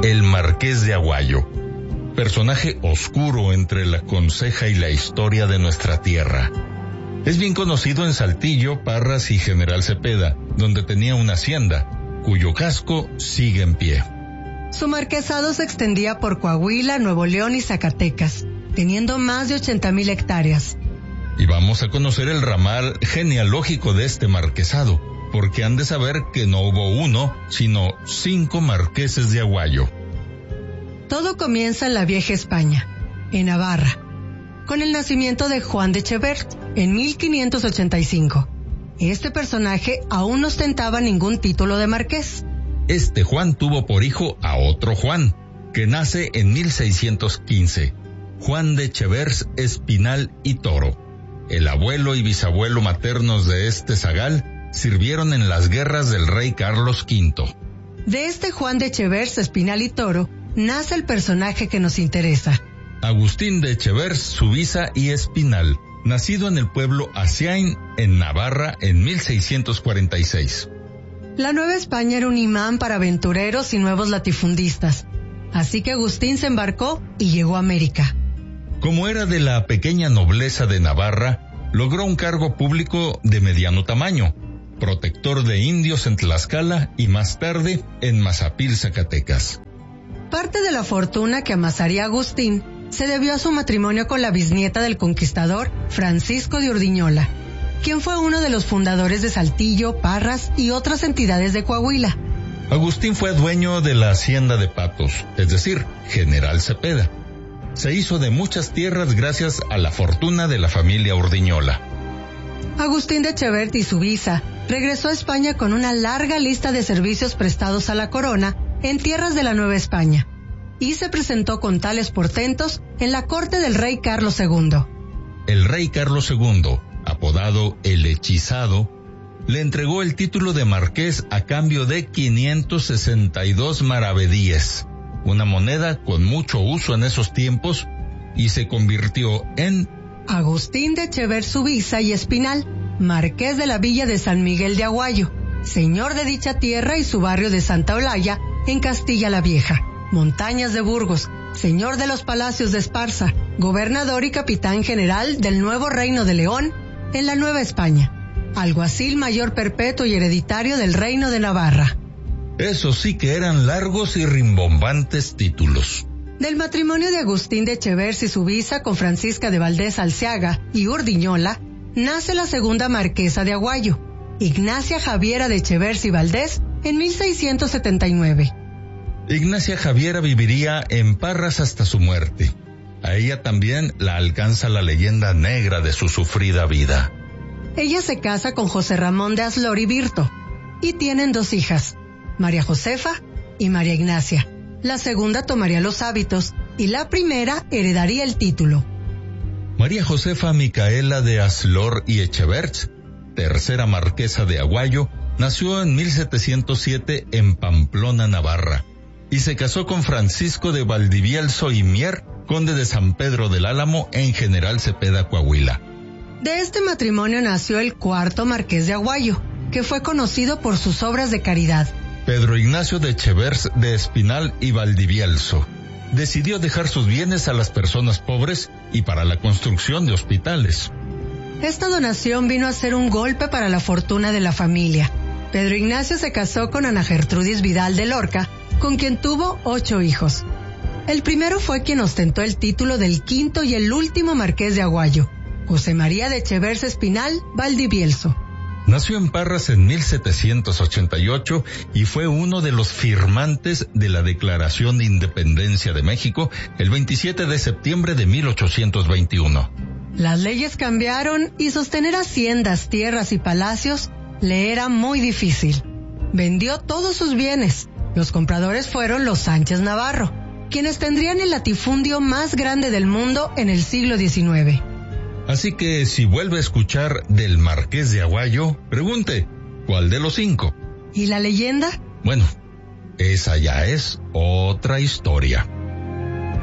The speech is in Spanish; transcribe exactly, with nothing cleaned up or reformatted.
el Marqués de Aguayo, personaje oscuro entre la Conceja y la historia de nuestra tierra. Es bien conocido en Saltillo, Parras y General Cepeda, donde tenía una hacienda, cuyo casco sigue en pie. Su marquesado se extendía por Coahuila, Nuevo León y Zacatecas, teniendo más de ochenta mil hectáreas. Y vamos a conocer el ramal genealógico de este marquesado, porque han de saber que no hubo uno, sino cinco marqueses de Aguayo. Todo comienza en la vieja España, en Navarra, con el nacimiento de Juan de Chevert en mil quinientos ochenta y cinco. Este personaje aún no ostentaba ningún título de marqués. Este Juan tuvo por hijo a otro Juan, que nace en mil seiscientos quince, Juan de Chevert Espinal y Toro. El abuelo y bisabuelo maternos de este zagal sirvieron en las guerras del rey Carlos quinto. De este Juan de Chevert Espinal y Toro nace el personaje que nos interesa. Agustín de Chevert Subisa y Espinal, nacido en el pueblo Aciain, en Navarra, en mil seiscientos cuarenta y seis. La Nueva España era un imán para aventureros y nuevos latifundistas, así que Agustín se embarcó y llegó a América. Como era de la pequeña nobleza de Navarra, logró un cargo público de mediano tamaño, protector de indios en Tlaxcala y más tarde en Mazapil, Zacatecas. Parte de la fortuna que amasaría Agustín se debió a su matrimonio con la bisnieta del conquistador Francisco de Urdiñola, quien fue uno de los fundadores de Saltillo, Parras y otras entidades de Coahuila. Agustín fue dueño de la hacienda de Patos, es decir, General Cepeda. Se hizo de muchas tierras gracias a la fortuna de la familia Urdiñola. Agustín de Chevert y Subisa regresó a España con una larga lista de servicios prestados a la corona en tierras de la Nueva España, y se presentó con tales portentos en la corte del rey Carlos segundo. El rey Carlos segundo, apodado el Hechizado, le entregó el título de marqués a cambio de quinientos sesenta y dos maravedíes, una moneda con mucho uso en esos tiempos, y se convirtió en Agustín de Chevert Subisa y Espinal, marqués de la villa de San Miguel de Aguayo, señor de dicha tierra y su barrio de Santa Olaya, en Castilla la Vieja, Montañas de Burgos, señor de los palacios de Esparza, gobernador y capitán general del nuevo Reino de León, en la Nueva España, alguacil mayor perpetuo y hereditario del Reino de Navarra. Eso sí que eran largos y rimbombantes títulos. Del matrimonio de Agustín de Chevert y Subisa con Francisca de Valdés Alceaga y Urdiñola, nace la segunda marquesa de Aguayo, Ignacia Javiera de Chevert y Valdés, en mil seiscientos setenta y nueve. Ignacia Javiera viviría en Parras hasta su muerte. A ella también la alcanza la leyenda negra de su sufrida vida. Ella se casa con José Ramón de Aslor y Virto, y tienen dos hijas, María Josefa y María Ignacia. La segunda tomaría los hábitos y la primera heredaría el título. María Josefa Micaela de Aslor y Echevert, tercera marquesa de Aguayo, nació en mil setecientos siete en Pamplona, Navarra, y se casó con Francisco de Valdivielso y Mier, conde de San Pedro del Álamo, en General Cepeda, Coahuila. De este matrimonio nació el cuarto marqués de Aguayo, que fue conocido por sus obras de caridad. Pedro Ignacio de Chevert de Espinal y Valdivielso decidió dejar sus bienes a las personas pobres y para la construcción de hospitales. Esta donación vino a ser un golpe para la fortuna de la familia. Pedro Ignacio se casó con Ana Gertrudis Vidal de Lorca, con quien tuvo ocho hijos. El primero fue quien ostentó el título del quinto y el último marqués de Aguayo, José María de Chevert Espinal Valdivielso. Nació en Parras en mil setecientos ochenta y ocho y fue uno de los firmantes de la Declaración de Independencia de México el veintisiete de septiembre de mil ochocientos veintiuno. Las leyes cambiaron y sostener haciendas, tierras y palacios le era muy difícil. Vendió todos sus bienes. Los compradores fueron los Sánchez Navarro, quienes tendrían el latifundio más grande del mundo en el siglo diecinueve. Así que si vuelve a escuchar del Marqués de Aguayo, pregunte, ¿cuál de los cinco? ¿Y la leyenda? Bueno, esa ya es otra historia.